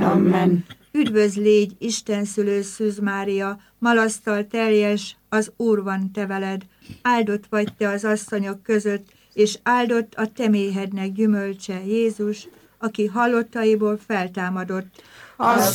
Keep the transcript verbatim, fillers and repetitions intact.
Amen. Üdvözl légy, Isten szülő Szűz Mária, malasztal teljes, az Úr van te veled. Áldott vagy te az asszonyok között, és áldott a te méhednek gyümölcse, Jézus, aki halottaiból feltámadott. Az